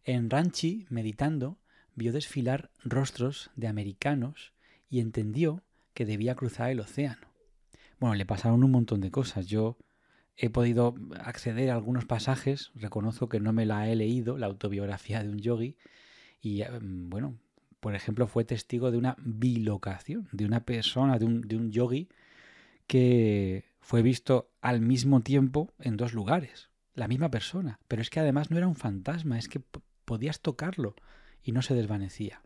En Ranchi, meditando, vio desfilar rostros de americanos y entendió que debía cruzar el océano. Bueno, le pasaron un montón de cosas. Yo he podido acceder a algunos pasajes, reconozco que no me la he leído, la autobiografía de un yogi, y bueno, por ejemplo, fue testigo de una bilocación, de una persona, de un yogi, que fue visto al mismo tiempo en dos lugares, la misma persona, pero es que además no era un fantasma, es que podías tocarlo y no se desvanecía.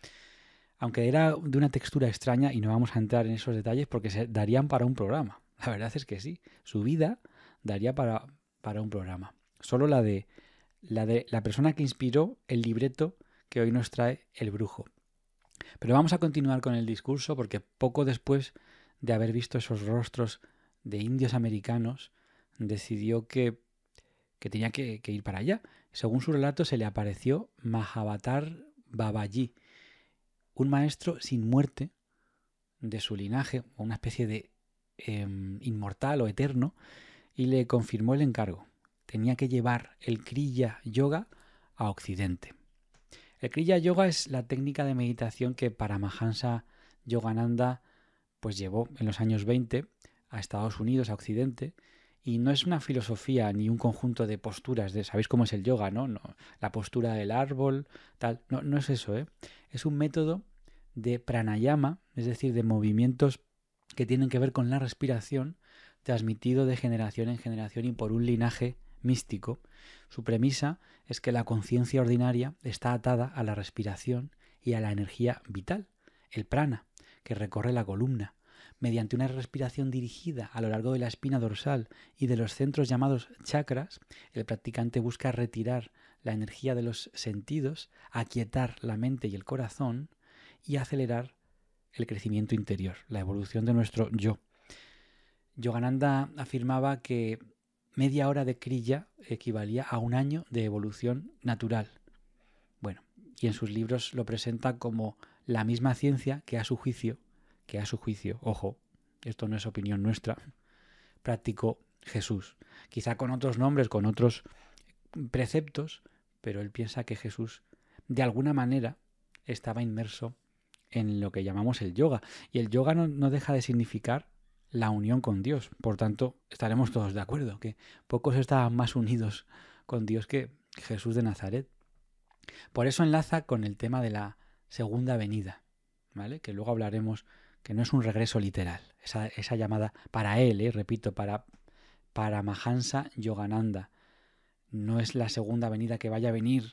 Aunque era de una textura extraña, y no vamos a entrar en esos detalles porque se darían para un programa. La verdad es que sí, su vida daría para un programa. Solo la de la persona que inspiró el libreto que hoy nos trae el brujo. Pero vamos a continuar con el discurso porque poco después de haber visto esos rostros de indios americanos, decidió que tenía que ir para allá. Según su relato, se le apareció Mahavatar Babaji, un maestro sin muerte de su linaje, una especie de inmortal o eterno, y le confirmó el encargo. Tenía que llevar el Kriya Yoga a Occidente. El Kriya Yoga es la técnica de meditación que Paramahansa Yogananda pues llevó en los años 20 a Estados Unidos, a Occidente, y no es una filosofía ni un conjunto de posturas, ¿sabéis cómo es el yoga, no? La postura del árbol, tal, no es eso, ¿eh? Es un método de pranayama, es decir, de movimientos que tienen que ver con la respiración, transmitido de generación en generación y por un linaje místico. Su premisa es que la conciencia ordinaria está atada a la respiración y a la energía vital, el prana, que recorre la columna. Mediante una respiración dirigida a lo largo de la espina dorsal y de los centros llamados chakras, el practicante busca retirar la energía de los sentidos, aquietar la mente y el corazón y acelerar el crecimiento interior, la evolución de nuestro yo. Yogananda afirmaba que media hora de kriya equivalía a un año de evolución natural. Bueno, y en sus libros lo presenta como la misma ciencia que a su juicio, ojo, esto no es opinión nuestra, practicó Jesús. Quizá con otros nombres, con otros preceptos, pero él piensa que Jesús de alguna manera estaba inmerso en lo que llamamos el yoga. Y el yoga no deja de significar la unión con Dios. Por tanto, estaremos todos de acuerdo que pocos estaban más unidos con Dios que Jesús de Nazaret. Por eso enlaza con el tema de la segunda venida, ¿vale? Que luego hablaremos, que no es un regreso literal. Esa llamada para él, repito, para Paramahansa Yogananda. No es la segunda venida que vaya a venir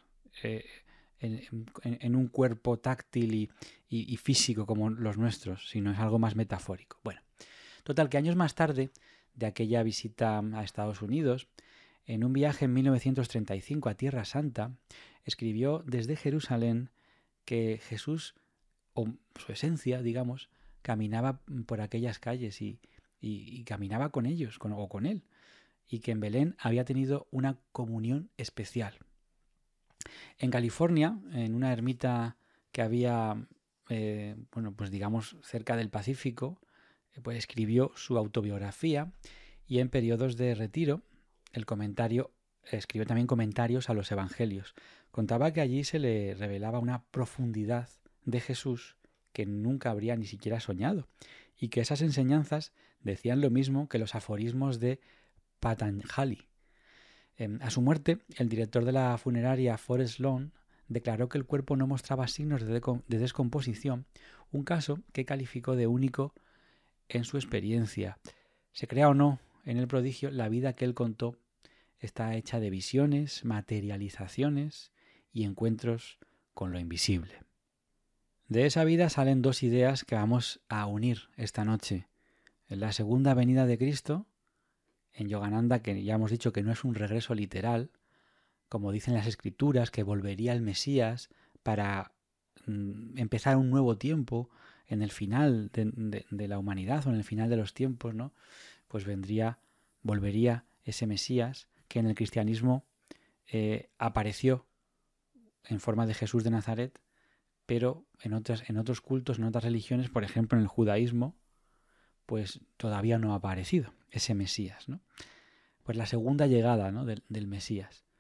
en un cuerpo táctil y físico como los nuestros, sino es algo más metafórico. Bueno, total, que años más tarde de aquella visita a Estados Unidos, en un viaje en 1935 a Tierra Santa, escribió desde Jerusalén que Jesús, o su esencia, digamos, caminaba por aquellas calles y caminaba con ellos, o con él, y que en Belén había tenido una comunión especial. En California, en una ermita que había, pues digamos, cerca del Pacífico, pues escribió su autobiografía, y en periodos de retiro, escribió también comentarios a los evangelios. Contaba que allí se le revelaba una profundidad de Jesús que nunca habría ni siquiera soñado, y que esas enseñanzas decían lo mismo que los aforismos de Patanjali. A su muerte, el director de la funeraria Forest Lawn declaró que el cuerpo no mostraba signos de descomposición, un caso que calificó de único en su experiencia. Se crea o no en el prodigio, la vida que él contó está hecha de visiones, materializaciones y encuentros con lo invisible. De esa vida salen dos ideas que vamos a unir esta noche. En la segunda venida de Cristo, en Yogananda, que ya hemos dicho que no es un regreso literal, como dicen las Escrituras, que volvería el Mesías para empezar un nuevo tiempo en el final de la humanidad o en el final de los tiempos, ¿no? Pues volvería ese Mesías que en el cristianismo apareció en forma de Jesús de Nazaret, pero en otros cultos, en otras religiones, por ejemplo en el judaísmo, pues todavía no ha aparecido ese Mesías, ¿no? Pues la segunda llegada, ¿no?, del Mesías.